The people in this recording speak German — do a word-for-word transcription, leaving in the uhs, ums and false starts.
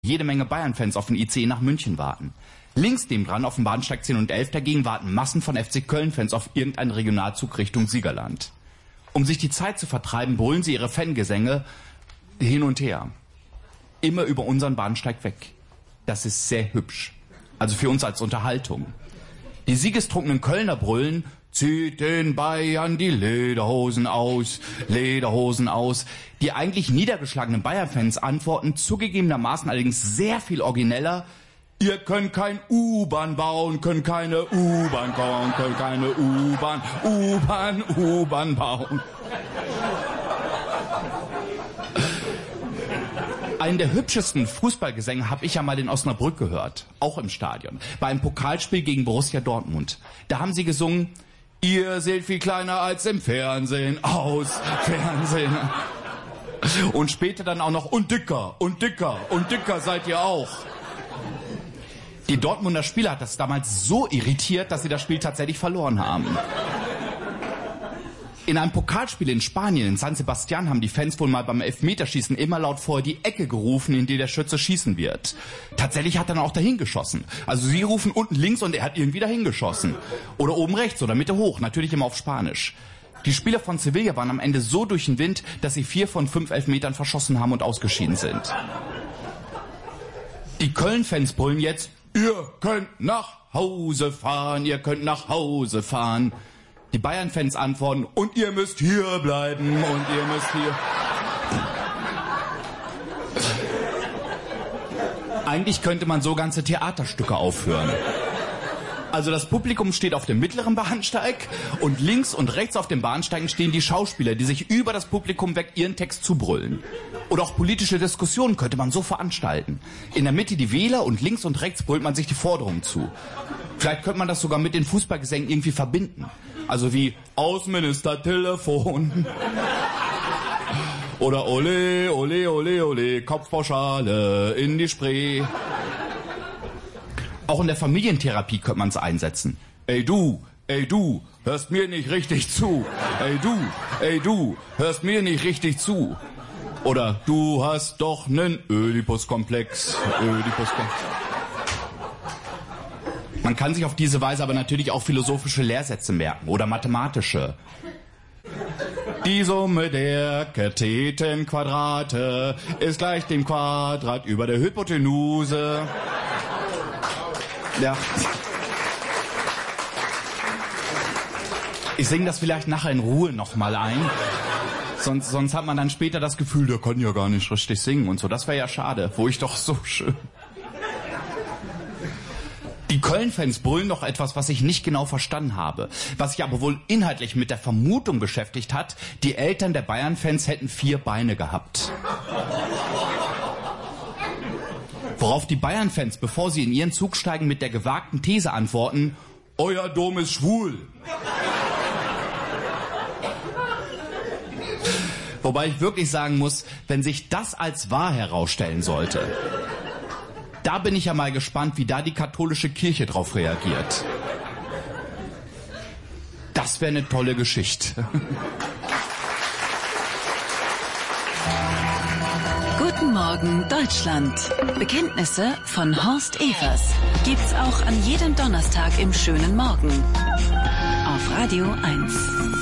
jede Menge Bayern-Fans auf den I C E nach München warten. Links nebendran auf dem Bahnsteig zehn und elf dagegen warten Massen von F C Köln-Fans auf irgendeinen Regionalzug Richtung Siegerland. Um sich die Zeit zu vertreiben, brüllen sie ihre Fangesänge hin und her. Immer über unseren Bahnsteig weg. Das ist sehr hübsch. Also für uns als Unterhaltung. Die siegestrunkenen Kölner brüllen: Zieht den Bayern die Lederhosen aus, Lederhosen aus. Die eigentlich niedergeschlagenen Bayern-Fans antworten zugegebenermaßen allerdings sehr viel origineller: Ihr könnt kein U-Bahn bauen, könnt keine U-Bahn bauen, könnt keine U-Bahn, U-Bahn, U-Bahn bauen. Einen der hübschesten Fußballgesänge habe ich ja mal in Osnabrück gehört, auch im Stadion, bei einem Pokalspiel gegen Borussia Dortmund. Da haben sie gesungen: Ihr seht viel kleiner als im Fernsehen aus, Fernsehen. Und später dann auch noch: Und dicker, und dicker, und dicker seid ihr auch. Die Dortmunder Spieler hat das damals so irritiert, dass sie das Spiel tatsächlich verloren haben. In einem Pokalspiel in Spanien, in San Sebastian, haben die Fans wohl mal beim Elfmeterschießen immer laut vor die Ecke gerufen, in die der Schütze schießen wird. Tatsächlich hat er dann auch dahin geschossen. Also sie rufen unten links und er hat irgendwie dahin geschossen. Oder oben rechts oder Mitte hoch, natürlich immer auf Spanisch. Die Spieler von Sevilla waren am Ende so durch den Wind, dass sie vier von fünf Elfmetern verschossen haben und ausgeschieden sind. Die Köln-Fans brüllen jetzt: Ihr könnt nach Hause fahren, ihr könnt nach Hause fahren. Die Bayern-Fans antworten: Und ihr müsst hier bleiben, und ihr müsst hier... Eigentlich könnte man so ganze Theaterstücke aufführen. Also das Publikum steht auf dem mittleren Bahnsteig und links und rechts auf den Bahnsteigen stehen die Schauspieler, die sich über das Publikum weg ihren Text zubrüllen. Oder auch politische Diskussionen könnte man so veranstalten. In der Mitte die Wähler und links und rechts brüllt man sich die Forderungen zu. Vielleicht könnte man das sogar mit den Fußballgesängen irgendwie verbinden. Also wie Außenminister-Telefon. Oder ole, ole, ole, ole, Kopfpauschale in die Spree. Auch in der Familientherapie könnte man es einsetzen. Ey du, ey du, hörst mir nicht richtig zu. Ey du, ey du, hörst mir nicht richtig zu. Oder du hast doch nen Ödipus-Komplex. Ödipus-Komplex. Man kann sich auf diese Weise aber natürlich auch philosophische Lehrsätze merken oder mathematische. Die Summe der Kathetenquadrate ist gleich dem Quadrat über der Hypotenuse. Ja. Ich singe das vielleicht nachher in Ruhe nochmal ein. Sonst, sonst hat man dann später das Gefühl, der kann ja gar nicht richtig singen und so. Das wäre ja schade, wo ich doch so schön... Die Köln-Fans brüllen noch etwas, was ich nicht genau verstanden habe. Was sich aber wohl inhaltlich mit der Vermutung beschäftigt hat, die Eltern der Bayern-Fans hätten vier Beine gehabt. Worauf die Bayern-Fans, bevor sie in ihren Zug steigen, mit der gewagten These antworten: Euer Dom ist schwul. Wobei ich wirklich sagen muss, wenn sich das als wahr herausstellen sollte, da bin ich ja mal gespannt, wie da die katholische Kirche drauf reagiert. Das wäre eine tolle Geschichte. Guten Morgen, Deutschland. Bekenntnisse von Horst Evers gibt's auch an jedem Donnerstag im schönen Morgen auf Radio eins.